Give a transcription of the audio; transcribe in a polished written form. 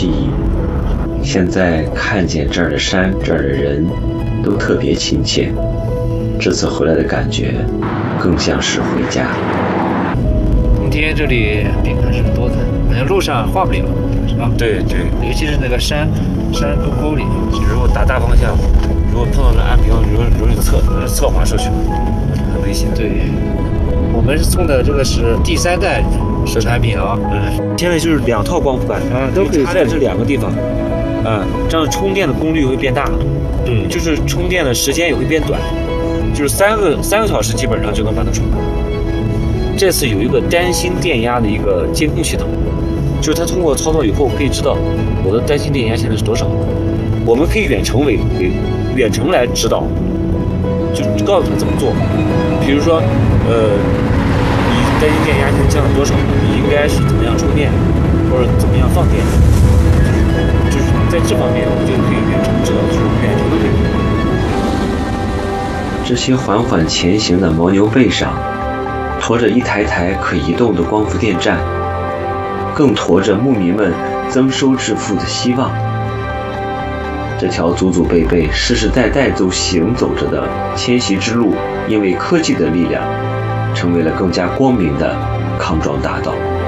记忆。现在看见这儿的山，这儿的人，都特别亲切。这次回来的感觉，更像是回家。 冬天这里饼还是多的，好像路上画不了，是吧？ 对， 尤其是那个山沟里， 如果打大方向，如果碰到那岸边，容易侧滑出去，很危险。 对，我们送的这个是第3代产品啊。 现在就是2套光伏板都可以插在这2个地方，这样充电的功率会变大，就是充电的时间也会变短，就是3个小时基本上就能把它充满。这次有一个单芯电压的一个监控系统，就是它通过操作以后可以知道我的单芯电压现在是多少，我们可以远程来指导，就告诉他怎么做。比如说，你单芯电压现在降了多少，你应该是怎么样充电，或者怎么样放电，就是在这方面我们就可以远程指导，就是远程的可以。 这些缓缓前行的牦牛背上，驮着一台台可移动的光伏电站，更驮着牧民们增收致富的希望。这条祖祖辈辈、世世代代都行走着的迁徙之路，因为科技的力量，成为了更加光明的康庄大道。